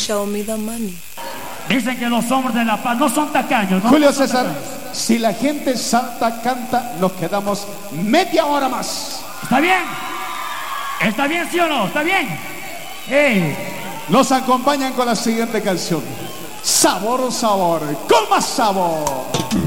show me the money. Dicen que los hombres de La Paz no son tacaños, ¿no? Julio César, si la gente salta, canta, nos quedamos media hora más. ¿Está bien? ¿Está bien, sí o no? ¿Está bien? Nos acompañan con la siguiente canción. Sabor, sabor, con más sabor.